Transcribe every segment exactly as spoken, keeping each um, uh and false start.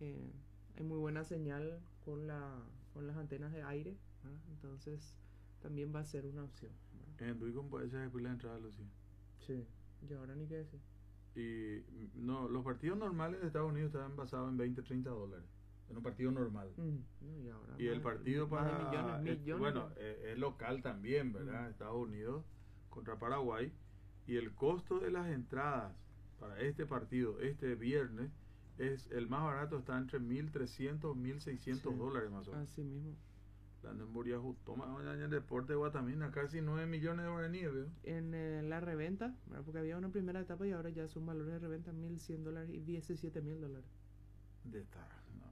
eh, hay muy buena señal con, la, con las antenas de aire, ¿verdad? Entonces también va a ser una opción, ¿verdad? En Duicom puede ser después la entrada, Lucía. Sí, y ahora ni qué decir. Y no, los partidos normales de Estados Unidos estaban basados en veinte, treinta dólares. En un partido normal. Mm, no, y ahora Y el más, partido más para... de millones, es- millones. bueno, eh, es local también, ¿verdad? Mm. Estados Unidos contra Paraguay. Y el costo de las entradas para este partido, este viernes, es el más barato, está entre mil trescientos, mil seiscientos Sí, dólares más o menos. así mismo. La Nemboria toma en el deporte de Guatamina, casi nueve millones de guaraníes, ¿veo? En eh, la reventa, ¿verdad? Porque había una primera etapa y ahora ya son valores de reventa mil cien dólares y diecisiete mil dólares. De estar, no.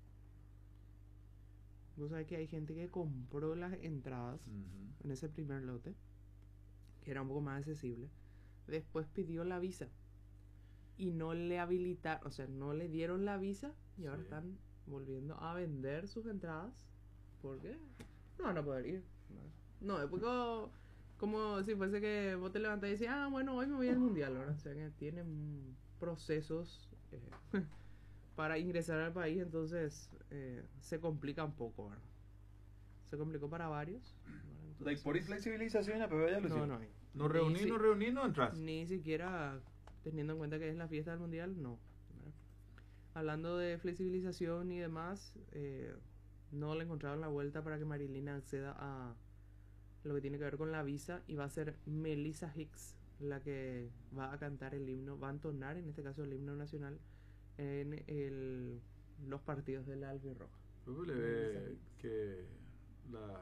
Vos sabés que hay gente que compró las entradas Uh-huh. en ese primer lote, que era un poco más accesible. Después pidió la visa y no le habilitaron, o sea, no le dieron la visa y ahora Sí. están volviendo a vender sus entradas porque no van a poder ir. No, es como, como si fuese que vos te levantás y decís, ah, bueno, hoy me voy al mundial, ¿verdad? O sea, que tienen procesos eh, para ingresar al país, entonces eh, se complica un poco, ¿verdad? Se complicó para varios. Entonces, por flexibilización, pero ya lo no, no hay. No reuní, si, no reuní, no entras. Ni siquiera teniendo en cuenta que es la fiesta del mundial, no. ¿Verdad? Hablando de flexibilización y demás, eh, no le encontraron la vuelta para que Marilina acceda a lo que tiene que ver con la visa y va a ser Melissa Hicks la que va a cantar el himno, va a entonar en este caso el himno nacional en el, los partidos de la albirroja. Luego le ve que la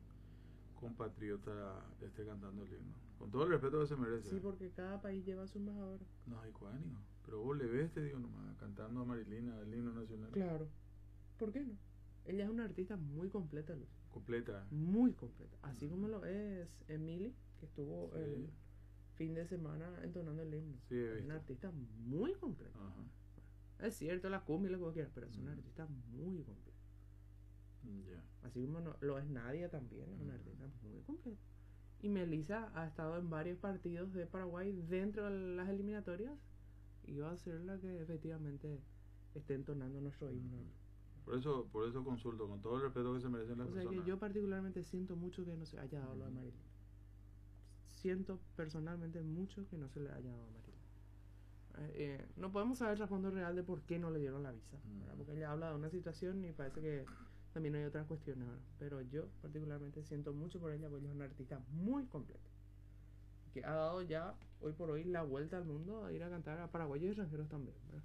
compatriota esté cantando el himno. Con todo el respeto que se merece. Sí, porque cada país lleva a su embajador. No hay cuánio. Pero vos le ves, te digo nomás, cantando a Marilina el himno nacional. Claro. ¿Por qué no? Ella es una artista muy completa, Luz. Completa. Muy completa. Así como lo es Emily, que estuvo Sí. el fin de semana entonando el himno. Sí, he es visto. una artista muy completa. Ajá. Es cierto, la cumbia y lo que vos quieras, pero es una Mm. artista muy completa. Ya. Así como no, lo es Nadia también, es una Mm. artista muy completa. Y Melissa ha estado en varios partidos de Paraguay dentro de las eliminatorias y va a ser la que efectivamente esté entonando nuestro himno. Por eso, por eso consulto, con todo el respeto que se merecen las O sea personas. que yo particularmente siento mucho que no se haya dado lo de Marilyn. Siento personalmente mucho que no se le haya dado a Marilyn. Eh, eh, no podemos saber el trasfondo real de por qué no le dieron la visa, ¿verdad? Porque ella habla de una situación y parece que también hay otras cuestiones, ¿verdad? Pero yo particularmente siento mucho por ella, porque ella es una artista muy completa, que ha dado ya hoy por hoy la vuelta al mundo a ir a cantar a paraguayos y extranjeros también, ¿verdad?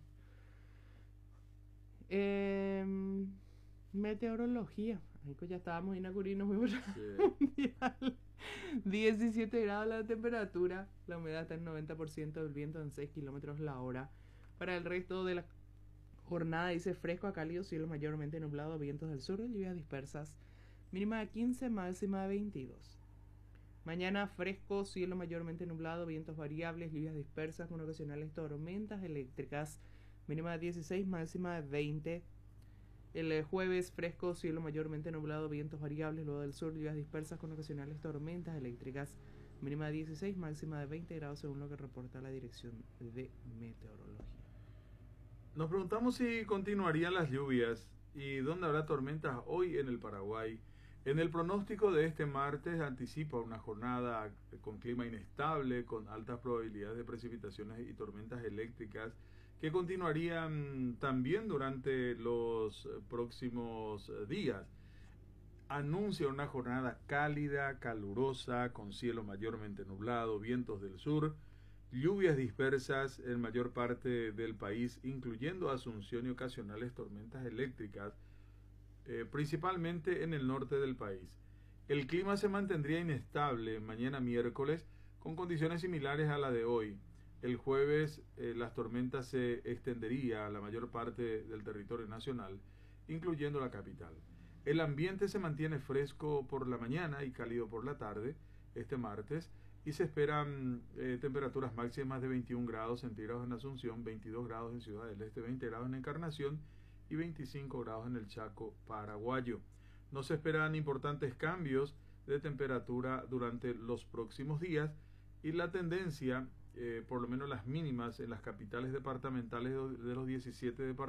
Eh, meteorología, ahí pues ya estábamos en Acurí, nos fuimos al mundial. diecisiete grados la temperatura, la humedad está en noventa por ciento, el viento en seis kilómetros la hora. Para el resto de la jornada dice fresco a cálido, cielo mayormente nublado, vientos del sur y lluvias dispersas, mínima de quince, máxima de veintidós. Mañana fresco, cielo mayormente nublado, vientos variables, lluvias dispersas con ocasionales tormentas eléctricas, mínima de dieciséis, máxima de veinte. El jueves fresco, cielo mayormente nublado, vientos variables, luego del sur, lluvias dispersas con ocasionales tormentas eléctricas, mínima de dieciséis, máxima de veinte grados según lo que reporta la Dirección de Meteorología. Nos preguntamos si continuarían las lluvias y dónde habrá tormentas hoy en el Paraguay. En el pronóstico de este martes anticipa una jornada con clima inestable, con altas probabilidades de precipitaciones y tormentas eléctricas que continuarían también durante los próximos días. Anuncia una jornada cálida, calurosa, con cielo mayormente nublado, vientos del sur, lluvias dispersas en mayor parte del país, incluyendo Asunción y ocasionales tormentas eléctricas, eh, principalmente en el norte del país. El clima se mantendría inestable mañana miércoles, con condiciones similares a la de hoy. El jueves eh, las tormentas se extenderían a la mayor parte del territorio nacional, incluyendo la capital. El ambiente se mantiene fresco por la mañana y cálido por la tarde, este martes, y se esperan eh, temperaturas máximas de veintiún grados centígrados en Asunción, veintidós grados en Ciudad del Este, veinte grados en Encarnación y veinticinco grados en el Chaco paraguayo. No se esperan importantes cambios de temperatura durante los próximos días y la tendencia, eh, por lo menos las mínimas en las capitales departamentales de los diecisiete departamentos,